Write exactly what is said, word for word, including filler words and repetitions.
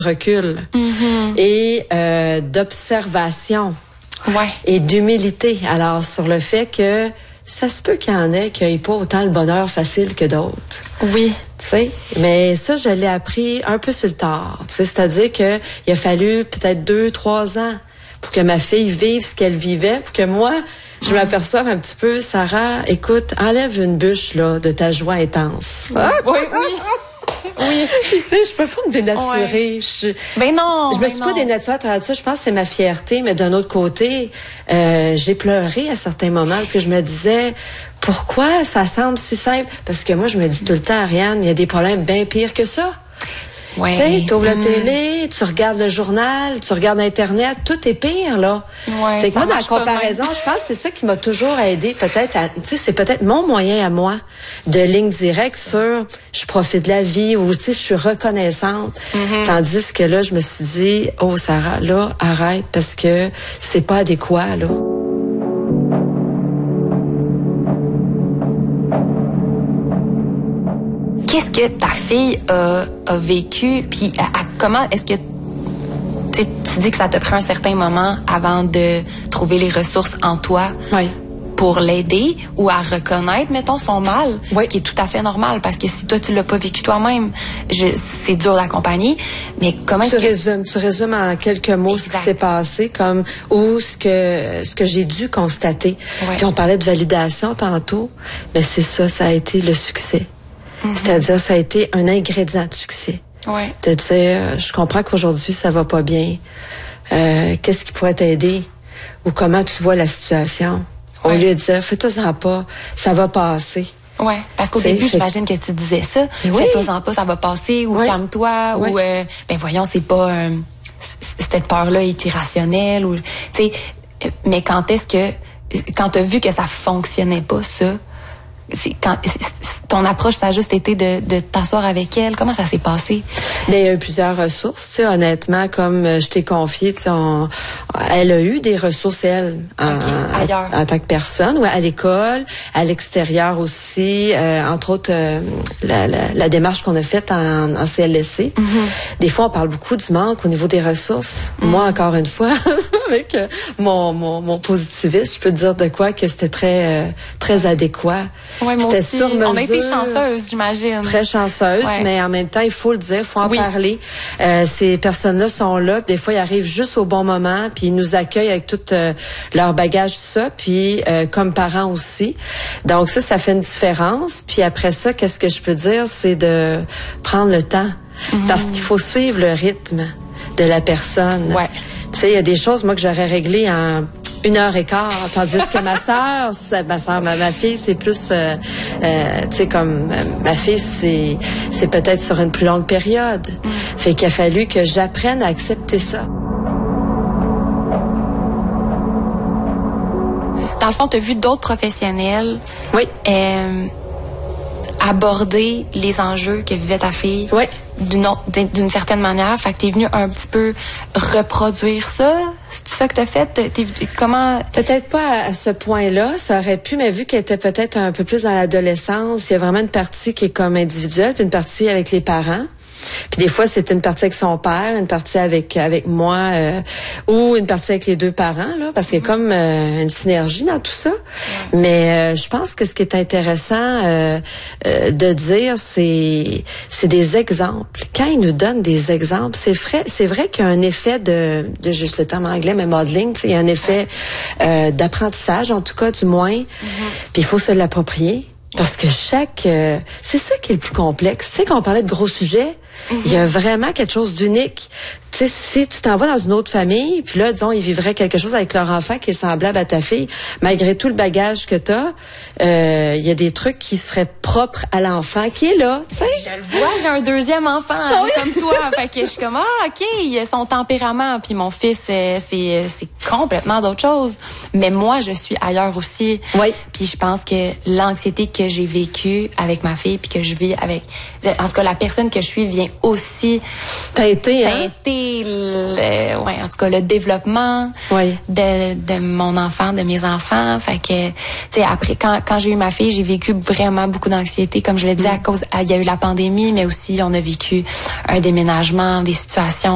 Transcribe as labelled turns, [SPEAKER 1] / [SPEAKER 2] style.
[SPEAKER 1] recul mm-hmm. et euh, d'observation
[SPEAKER 2] ouais.
[SPEAKER 1] et d'humilité. Alors, sur le fait que ça se peut qu'il y en ait qui n'aient pas autant le bonheur facile que d'autres.
[SPEAKER 2] Oui.
[SPEAKER 1] Tu sais, mais ça, je l'ai appris un peu sur le tard. Tu sais, c'est-à-dire que il a fallu peut-être deux, trois ans pour que ma fille vive ce qu'elle vivait, pour que moi, je m'aperçoive un petit peu, Sarah, écoute, enlève une bûche là de ta joie intense.
[SPEAKER 2] Oui, oui. oui. Oui.
[SPEAKER 1] Tu sais, je peux pas me dénaturer.
[SPEAKER 2] Ouais.
[SPEAKER 1] Je,
[SPEAKER 2] ben non.
[SPEAKER 1] Je me
[SPEAKER 2] ben
[SPEAKER 1] suis
[SPEAKER 2] non.
[SPEAKER 1] pas dénaturée à travers ça. Je pense que c'est ma fierté, mais d'un autre côté, euh, j'ai pleuré à certains moments parce que je me disais, pourquoi ça semble si simple? Parce que moi, je me dis tout le temps, Ariane, il y a des problèmes bien pires que ça.
[SPEAKER 2] Ouais.
[SPEAKER 1] Tu sais, tu ouvres
[SPEAKER 2] mm.
[SPEAKER 1] la télé, tu regardes le journal, tu regardes Internet, tout est pire, là.
[SPEAKER 2] Ouais,
[SPEAKER 1] fait que moi, dans la
[SPEAKER 2] pas
[SPEAKER 1] comparaison, je pense que c'est ça qui m'a toujours aidé, peut-être, à, tu sais, c'est peut-être mon moyen à moi de ligne directe sur je profite de la vie ou, tu sais, je suis reconnaissante. Mm-hmm. Tandis que là, je me suis dit, oh, Sarah, là, arrête parce que c'est pas adéquat, là.
[SPEAKER 2] Qu'est-ce que ta fille a, a vécu, puis à, à, comment est-ce que tu dis que ça te prend un certain moment avant de trouver les ressources en toi
[SPEAKER 1] oui.
[SPEAKER 2] pour l'aider ou à reconnaître, mettons, son mal,
[SPEAKER 1] oui.
[SPEAKER 2] ce qui est tout à fait normal, parce que si toi, tu l'as pas vécu toi-même, je, c'est dur d'accompagner, mais comment
[SPEAKER 1] tu
[SPEAKER 2] est-ce que...
[SPEAKER 1] résumes, tu résumes en quelques mots exact. Ce qui s'est passé, comme ou ce que ce que j'ai dû constater.
[SPEAKER 2] Ouais.
[SPEAKER 1] Puis on parlait de validation tantôt, mais c'est ça, ça a été le succès. Mm-hmm. C'est-à-dire, ça a été un ingrédient de succès.
[SPEAKER 2] Ouais.
[SPEAKER 1] De dire, je comprends qu'aujourd'hui, ça va pas bien. Euh, qu'est-ce qui pourrait t'aider? Ou comment tu vois la situation? Ouais. Au lieu de dire, fais-toi-en pas, ça va passer.
[SPEAKER 2] Oui, parce qu'au T'sais, début, j'imagine que tu disais ça. Oui. Fais-toi-en pas, ça va passer, ou oui. calme-toi, oui. ou, euh, ben voyons, c'est pas, euh, cette peur-là est irrationnelle, ou, tu sais, mais quand est-ce que, quand t'as vu que ça fonctionnait pas, ça, c'est quand, c'est, ton approche, ça a juste été de, de t'asseoir avec elle. Comment ça s'est passé?
[SPEAKER 1] Mais il y a eu plusieurs ressources, tu sais, honnêtement, comme je t'ai confié, tu sais, on, elle a eu des ressources, elle, en,
[SPEAKER 2] okay, ailleurs.
[SPEAKER 1] en, en tant que personne, ouais, à l'école, à l'extérieur aussi, euh, entre autres, euh, la, la, la démarche qu'on a faite en, en C L S C. Mm-hmm. Des fois, on parle beaucoup du manque au niveau des ressources. Mm-hmm. Moi, encore une fois, avec euh, mon, mon, mon positivisme, je peux te dire de quoi que c'était très, euh, très adéquat.
[SPEAKER 2] Ouais, moi aussi. Sur mesure, on a été chanceuse, j'imagine.
[SPEAKER 1] Très chanceuse, ouais. Mais en même temps, il faut le dire, il faut en oui. parler. Euh, ces personnes-là sont là, des fois, ils arrivent juste au bon moment, puis ils nous accueillent avec tout euh, leur bagage, tout ça, puis euh, comme parents aussi. Donc ça, ça fait une différence. Puis après ça, qu'est-ce que je peux dire, c'est de prendre le temps, mm-hmm. parce qu'il faut suivre le rythme de la personne.
[SPEAKER 2] Ouais.
[SPEAKER 1] Tu sais, il y a des choses, moi, que j'aurais réglées en une heure et quart, tandis que ma sœur, ma sœur, ma, ma fille, c'est plus, euh, euh, tu sais, comme ma fille, c'est, c'est peut-être sur une plus longue période. Mm. Fait qu'il a fallu que j'apprenne à accepter ça.
[SPEAKER 2] Dans le fond, tu as vu d'autres professionnels.
[SPEAKER 1] Oui.
[SPEAKER 2] Euh, aborder les enjeux que vivait ta fille.
[SPEAKER 1] Oui.
[SPEAKER 2] D'une, autre, d'une certaine manière. Fait que t'es venu un petit peu reproduire ça. C'est ça que t'as fait? T'es, comment?
[SPEAKER 1] Peut-être pas à ce point-là. Ça aurait pu, mais vu qu'elle était peut-être un peu plus dans l'adolescence, il y a vraiment une partie qui est comme individuelle, puis une partie avec les parents. Puis des fois, c'est une partie avec son père, une partie avec avec moi, euh, ou une partie avec les deux parents, là, parce qu'il y a comme euh, une synergie dans tout ça. Ouais. Mais euh, je pense que ce qui est intéressant euh, euh, de dire, c'est c'est des exemples. Quand ils nous donnent des exemples, c'est vrai, c'est vrai qu'il y a un effet de, de juste le terme anglais, mais modeling, il y a un effet euh, d'apprentissage, en tout cas, du moins. Mm-hmm. Puis il faut se l'approprier. Parce que chaque... Euh, c'est ça qui est le plus complexe. Tu sais, quand on parlait de gros sujets, mm-hmm. il y a vraiment quelque chose d'unique. Tu sais, si tu t'en vas dans une autre famille, puis là, disons, ils vivraient quelque chose avec leur enfant qui est semblable à ta fille, malgré tout le bagage que t'as, euh, il y a des trucs qui seraient propres à l'enfant qui est là, tu sais.
[SPEAKER 2] Je le vois, j'ai un deuxième enfant ah, oui. comme toi. Fait que je suis comme, ah, OK, il a son tempérament, puis mon fils, euh, c'est, c'est complètement d'autre chose. Mais moi, je suis ailleurs aussi.
[SPEAKER 1] Oui.
[SPEAKER 2] Puis je pense que l'anxiété que j'ai vécue avec ma fille, puis que je vis avec... En tout cas, la personne que je suis vient aussi...
[SPEAKER 1] Teinter, hein?
[SPEAKER 2] Teinter le, ouais, en tout cas, le développement
[SPEAKER 1] oui.
[SPEAKER 2] de, de mon enfant, de mes enfants. Fait que, tu sais, après, quand, quand j'ai eu ma fille, j'ai vécu vraiment beaucoup d'anxiété. Comme je l'ai dit, mm. à cause, il y a eu la pandémie, mais aussi, on a vécu un déménagement, des situations